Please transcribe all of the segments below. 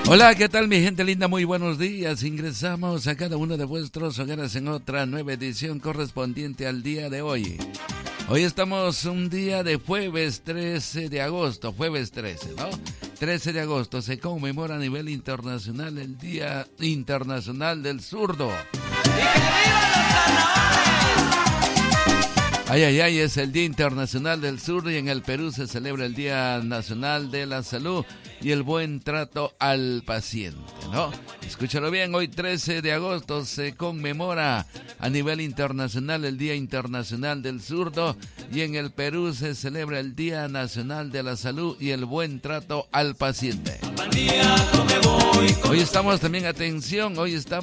Hola, ¿qué tal mi gente linda? Muy buenos días. Ingresamos a cada uno de vuestros hogares en otra nueva edición correspondiente al día de hoy. Hoy estamos un día de jueves 13 de agosto, jueves 13, ¿no? 13 de agosto se conmemora a nivel internacional el Día Internacional del Zurdo. ¡Y que viva los ganadores! Ay, ay, ay, es el Día Internacional del Zurdo y en el Perú se celebra el Día Nacional de la Salud y el Buen Trato al Paciente, ¿no? Escúchalo bien, hoy 13 de agosto se conmemora a nivel internacional el Día Internacional del Zurdo y en el Perú se celebra el Día Nacional de la Salud y el Buen Trato al Paciente. Hoy estamos también, atención,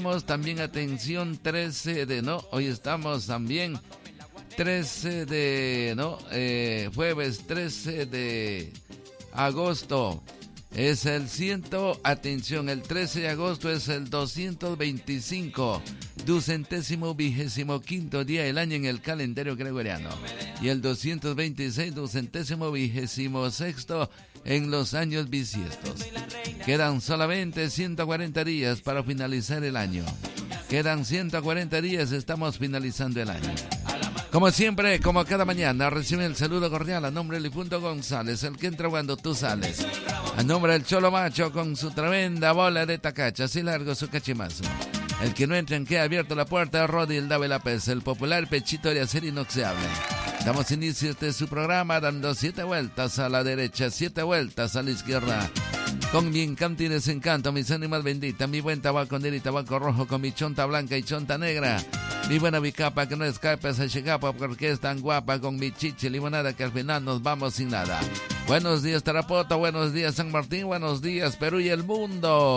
13 de, ¿no? Hoy estamos también 13 de, ¿no? Jueves 13 de agosto. Es el el 13 de agosto es el 225, 225º día del año en el calendario gregoriano. Y el 226, 226º en los años bisiestos. Quedan solamente 140 días para finalizar el año. Quedan 140 días, estamos finalizando el año. Como siempre, como cada mañana, recibe el saludo cordial a nombre de Lifundo González, el que entra cuando tú sales. A nombre del Cholo Macho con su tremenda bola de tacacha, así largo su cachimazo. El que no entra en queda abierto la puerta, Rodi el Dave Lápez, el popular pechito de acero inoxidable. Damos inicio a este su programa dando 7 vueltas a la derecha, 7 vueltas a la izquierda. Con mi encanto y desencanto, mis ánimas benditas, mi buen tabaco negro y tabaco rojo con mi chonta blanca y chonta negra. Mi buena bicapa que no escapa esa chicapa porque es tan guapa con mi chiche limonada que al final nos vamos sin nada. Buenos días Tarapoto, buenos días San Martín, buenos días Perú y el mundo.